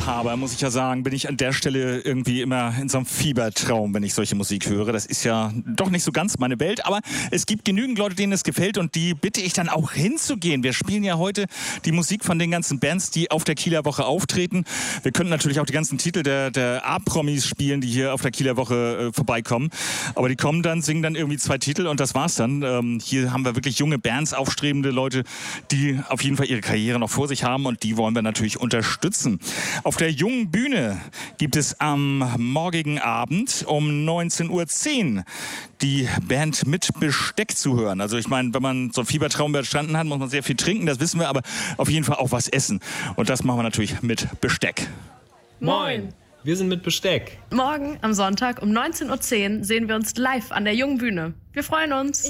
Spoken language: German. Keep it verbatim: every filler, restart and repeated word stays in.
Musikliebhaber, muss ich ja sagen, bin ich an der Stelle irgendwie immer in so einem Fiebertraum, wenn ich solche Musik höre. Das ist ja doch nicht so ganz meine Welt, aber es gibt genügend Leute, denen es gefällt und die bitte ich dann auch hinzugehen. Wir spielen ja heute die Musik von den ganzen Bands, die auf der Kieler Woche auftreten. Wir könnten natürlich auch die ganzen Titel der, der A-Promis spielen, die hier auf der Kieler Woche äh, vorbeikommen. Aber die kommen dann, singen dann irgendwie zwei Titel und das war's dann. Ähm, hier haben wir wirklich junge Bands, aufstrebende Leute, die auf jeden Fall ihre Karriere noch vor sich haben und die wollen wir natürlich unterstützen. Auf der Jungen Bühne gibt es am morgigen Abend um neunzehn Uhr zehn die Band mit Besteck zu hören. Also ich meine, wenn man so einen Fiebertraum überstanden hat, muss man sehr viel trinken, das wissen wir, aber auf jeden Fall auch was essen. Und das machen wir natürlich mit Besteck. Moin! Wir sind mit Besteck. Morgen am Sonntag um neunzehn Uhr zehn sehen wir uns live an der Jungen Bühne. Wir freuen uns.